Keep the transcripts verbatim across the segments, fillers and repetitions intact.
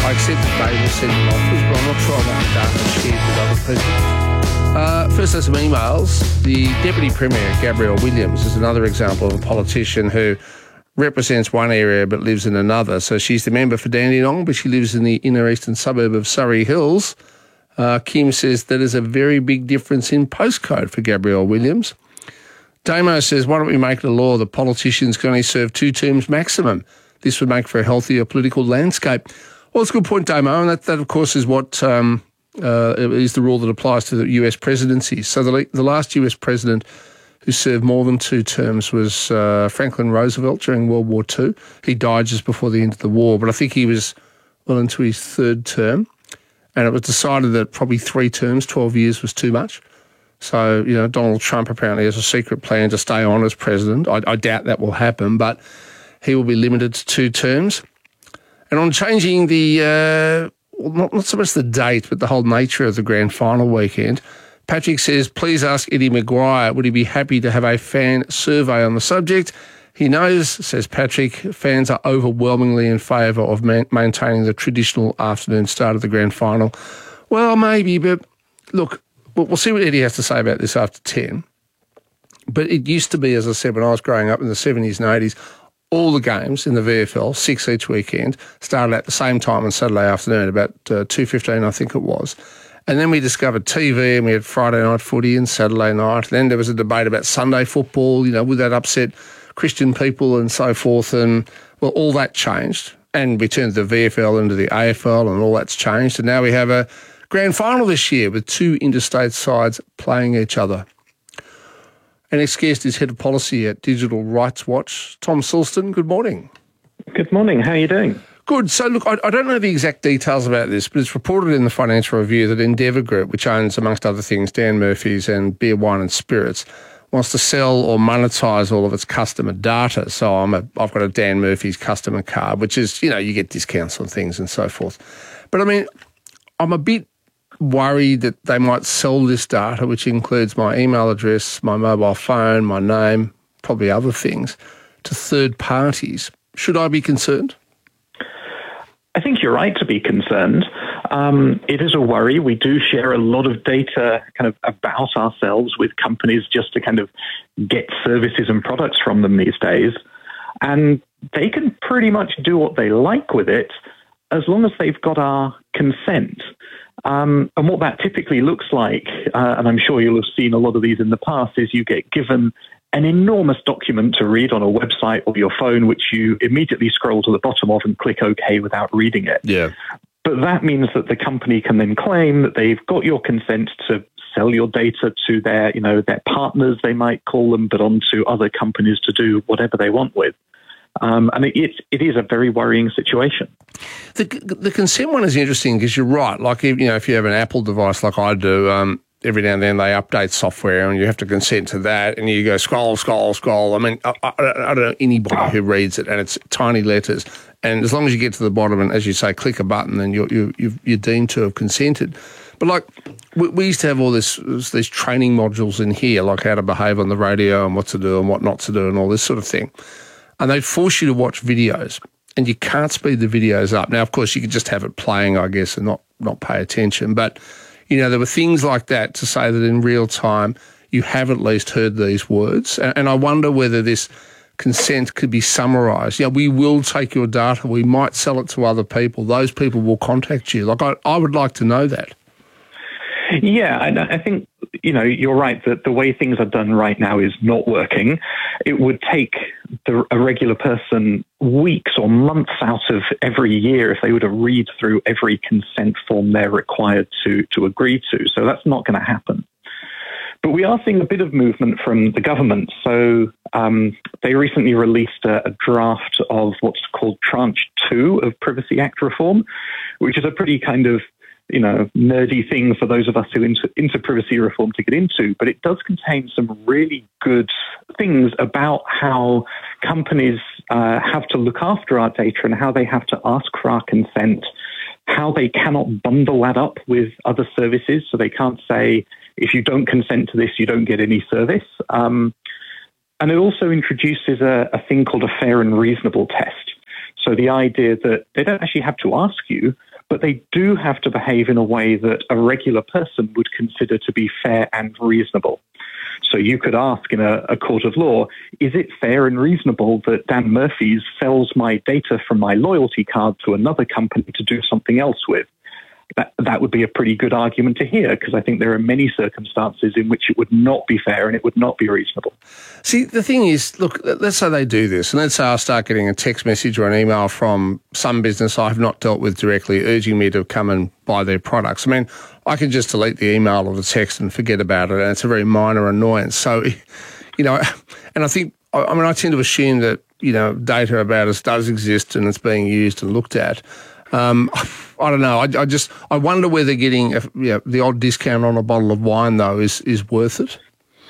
I accept that they will send them offers, but I'm not sure I want the data shared with other people. Uh, first, there's some emails. The Deputy Premier, Gabrielle Williams, is another example of a politician who represents one area but lives in another. So she's the member for Dandenong, but she lives in the inner eastern suburb of Surrey Hills. Uh, Kim says that is a very big difference in postcode for Gabrielle Williams. Damo says, why don't we make it a law that politicians can only serve two terms maximum? This would make for a healthier political landscape. Well, it's a good point, Damo, and that, that of course, is what um, uh, is the rule that applies to the U S presidency. So the, the last U S president who served more than two terms was uh, Franklin Roosevelt during World War Two. He died just before the end of the war, but I think he was well into his third term, and it was decided that probably three terms, twelve years, was too much. So, you know, Donald Trump apparently has a secret plan to stay on as president. I, I doubt that will happen, but he will be limited to two terms. And on changing the, uh, well, not, not so much the date, but the whole nature of the grand final weekend, Patrick says, please ask Eddie Maguire, would he be happy to have a fan survey on the subject? He knows, says Patrick, fans are overwhelmingly in favour of man- maintaining the traditional afternoon start of the grand final. Well, maybe, but look, we'll see what Eddie has to say about this after ten. But it used to be, as I said, when I was growing up in the seventies and eighties, all the games in the V F L, six each weekend, started at the same time on Saturday afternoon, about uh, two fifteen, I think it was. And then we discovered T V, and we had Friday night footy and Saturday night. Then there was a debate about Sunday football, you know, would that upset Christian people and so forth? And, well, all that changed. And we turned the V F L into the A F L, and all that's changed. And now we have a grand final this year with two interstate sides playing each other. Our next guest is Head of Policy at Digital Rights Watch, Tom Silston. Good morning. Good morning. How are you doing? Good. So, look, I, I don't know the exact details about this, but it's reported in the Financial Review that Endeavour Group, which owns, amongst other things, Dan Murphy's and Beer, Wine and Spirits, wants to sell or monetise all of its customer data. So I'm a, I've got a Dan Murphy's customer card, which is, you know, you get discounts on things and so forth. But, I mean, I'm a bit worried that they might sell this data, which includes my email address, my mobile phone, my name, probably other things, to third parties. Should I be concerned? I think you're right to be concerned. Um, it is a worry. We do share a lot of data kind of about ourselves with companies just to kind of get services and products from them these days. And they can pretty much do what they like with it as long as they've got our consent. Um, and what that typically looks like, uh, and I'm sure you'll have seen a lot of these in the past, is you get given an enormous document to read on a website or your phone, which you immediately scroll to the bottom of and click OK without reading it. Yeah. But that means that the company can then claim that they've got your consent to sell your data to their, you know, their partners, they might call them, but onto other companies to do whatever they want with. Um, and it, it is a very worrying situation. The the consent one is interesting because you're right. Like, you know, if you have an Apple device like I do, um, every now and then they update software and you have to consent to that, and you go scroll, scroll, scroll. I mean, I, I, I don't know anybody who reads it, and it's tiny letters. And as long as you get to the bottom and, as you say, click a button, then you're you you've, you're deemed to have consented. But like, we, we used to have all this these training modules in here, like how to behave on the radio and what to do and what not to do and all this sort of thing. And they'd force you to watch videos, and you can't speed the videos up. Now, of course, you could just have it playing, I guess, and not, not pay attention. But, you know, there were things like that to say that in real time you have at least heard these words. And, and I wonder whether this consent could be summarised. Yeah, we will take your data. We might sell it to other people. Those people will contact you. Like, I, I would like to know that. Yeah, and I think, you know, you're right that the way things are done right now is not working. It would take the, a regular person weeks or months out of every year if they were to read through every consent form they're required to, to agree to. So that's not going to happen. But we are seeing a bit of movement from the government. So um, they recently released a, a draft of what's called Tranche two of Privacy Act reform, which is a pretty kind of, you know, nerdy thing for those of us who are into, into privacy reform to get into, but it does contain some really good things about how companies uh, have to look after our data and how they have to ask for our consent, how they cannot bundle that up with other services. So they can't say, if you don't consent to this, you don't get any service. Um, and it also introduces a, a thing called a fair and reasonable test. So the idea that they don't actually have to ask you, but they do have to behave in a way that a regular person would consider to be fair and reasonable. So you could ask in a, a court of law, is it fair and reasonable that Dan Murphy's sells my data from my loyalty card to another company to do something else with? That, that would be a pretty good argument to hear, because I think there are many circumstances in which it would not be fair and it would not be reasonable. See, the thing is, look, let's say they do this, and let's say I start getting a text message or an email from some business I've not dealt with directly urging me to come and buy their products. I mean, I can just delete the email or the text and forget about it, and it's a very minor annoyance. So, you know, and I think, I mean, I tend to assume that, you know, data about us does exist and it's being used and looked at. Um, I don't know. I, I just I wonder whether getting a, you know, the odd discount on a bottle of wine, though, is, is worth it.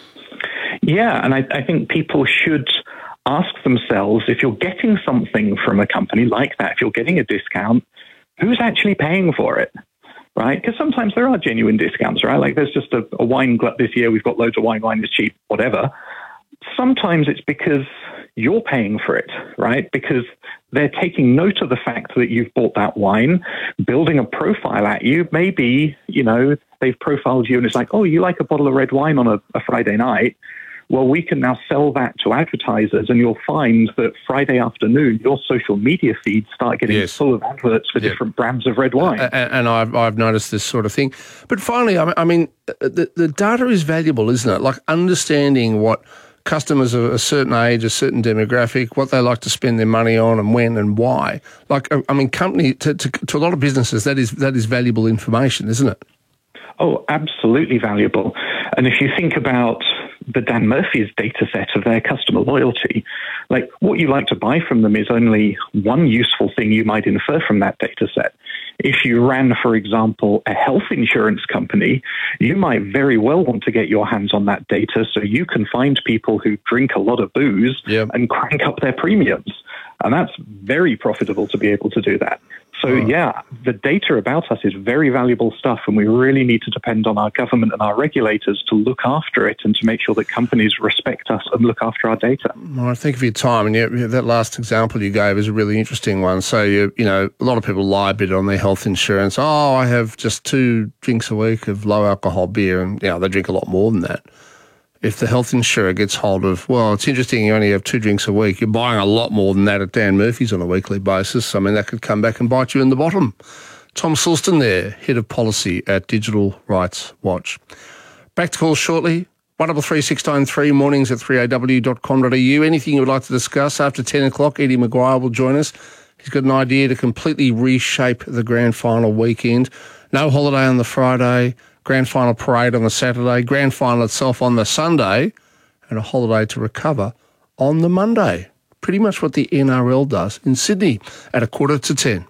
Yeah, and I, I think people should ask themselves, if you're getting something from a company like that, if you're getting a discount, who's actually paying for it, right? Because sometimes there are genuine discounts, right? Like there's just a, a wine glut this year, we've got loads of wine, wine is cheap, whatever. Sometimes it's because you're paying for it, right? Because they're taking note of the fact that you've bought that wine, building a profile at you. Maybe, you know, they've profiled you and it's like, oh, you like a bottle of red wine on a, a Friday night. Well, we can now sell that to advertisers, and you'll find that Friday afternoon, your social media feeds start getting yes. full of adverts for yeah. different brands of red wine. And, and I've, I've noticed this sort of thing. But finally, I mean, the, the data is valuable, isn't it? Like understanding what customers of a certain age, a certain demographic, what they like to spend their money on and when and why. Like, I mean, company to, to, to a lot of businesses, that is that is valuable information, isn't it? Oh, absolutely valuable. And if you think about the Dan Murphy's data set of their customer loyalty, like what you like to buy from them is only one useful thing you might infer from that data set. If you ran, for example, a health insurance company, you might very well want to get your hands on that data so you can find people who drink a lot of booze yep. and crank up their premiums. And that's very profitable to be able to do that. So, oh. yeah, the data about us is very valuable stuff, and we really need to depend on our government and our regulators to look after it and to make sure that companies respect us and look after our data. Well, thank you for your time. And yeah, that last example you gave is a really interesting one. So, you, you know, a lot of people lie a bit on their health insurance. Oh, I have just two drinks a week of low-alcohol beer, and, you know, they drink a lot more than that. If the health insurer gets hold of, well, it's interesting you only have two drinks a week, you're buying a lot more than that at Dan Murphy's on a weekly basis. I mean, that could come back and bite you in the bottom. Tom Silston there, Head of Policy at Digital Rights Watch. Back to call shortly. one three three six nine three, mornings at three a w dot com dot a u. Anything you would like to discuss after ten o'clock, Eddie Maguire will join us. He's got an idea to completely reshape the grand final weekend. No holiday on the Friday, grand final parade on the Saturday, grand final itself on the Sunday, and a holiday to recover on the Monday. Pretty much what the N R L does in Sydney at a quarter to ten.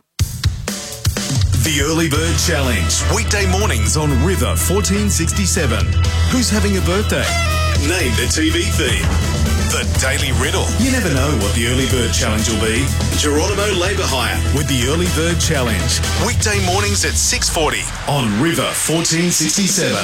The Early Bird Challenge, weekday mornings on River fourteen sixty-seven. Who's having a birthday? Name the T V theme. The Daily Riddle. You never know what the Early Bird Challenge will be. Geronimo Labour Hire with the Early Bird Challenge. Weekday mornings at six forty on River fourteen sixty-seven.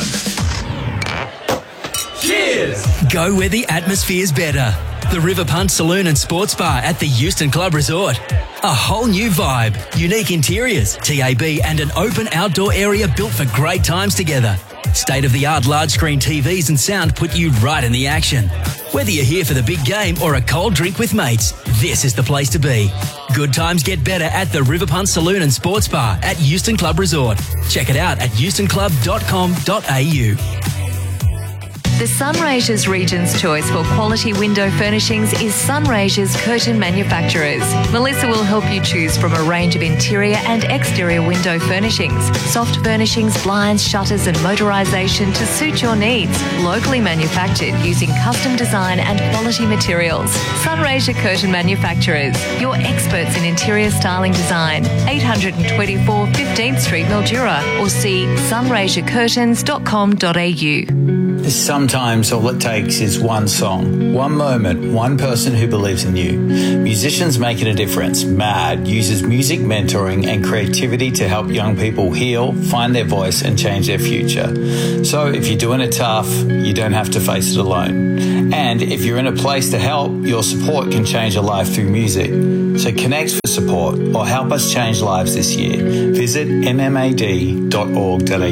Cheers! Go where the atmosphere's better. The River Punt Saloon and Sports Bar at the Euston Club Resort. A whole new vibe, unique interiors, T A B and an open outdoor area built for great times together. State-of-the-art large-screen T Vs and sound put you right in the action. Whether you're here for the big game or a cold drink with mates, this is the place to be. Good times get better at the River Punt Saloon and Sports Bar at Euston Club Resort. Check it out at euston club dot com dot a u. The Sunraysia's Region's choice for quality window furnishings is Sunraysia's Curtain Manufacturers. Melissa will help you choose from a range of interior and exterior window furnishings, soft furnishings, blinds, shutters and motorisation to suit your needs. Locally manufactured using custom design and quality materials. Sunraysia Curtain Manufacturers, your experts in interior styling design. eight twenty-four fifteenth Street, Mildura, or see sunraysia curtains dot com dot a u. Sometimes all it takes is one song, one moment, one person who believes in you. Musicians Making a Difference, MAD, uses music mentoring and creativity to help young people heal, find their voice and change their future. So if you're doing it tough, you don't have to face it alone. And if you're in a place to help, your support can change a life through music. So connect for support or help us change lives this year. Visit m m a d dot org dot a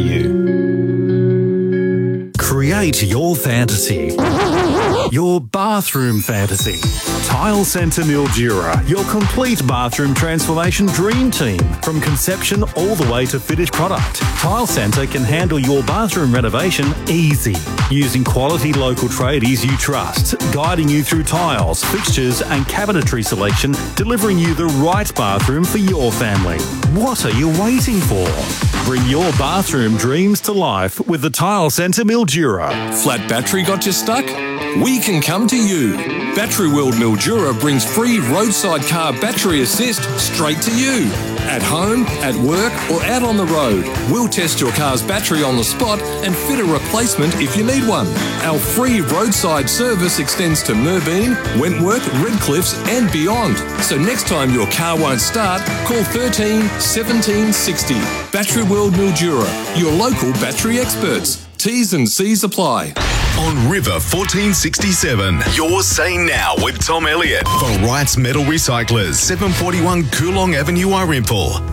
u. Create your fantasy. Your bathroom fantasy. Tile Centre Mildura, your complete bathroom transformation dream team. From conception all the way to finished product, Tile Centre can handle your bathroom renovation easy. Using quality local tradies you trust, guiding you through tiles, fixtures and cabinetry selection, delivering you the right bathroom for your family. What are you waiting for? Bring your bathroom dreams to life with the Tile Centre Mildura. Flat battery got you stuck? We can come to you. Battery World Mildura brings free roadside car battery assist straight to you. At home, at work or out on the road, we'll test your car's battery on the spot and fit a replacement if you need one. Our free roadside service extends to Merbeen, Wentworth, Redcliffs and beyond. So next time your car won't start, call thirteen seventeen sixty. Battery World Mildura, your local battery experts. T's and C's apply. On River fourteen sixty-seven, you're Say Now with Tom Elliott for Wright's Metal Recyclers, seven forty-one Coolong Avenue, Arimple.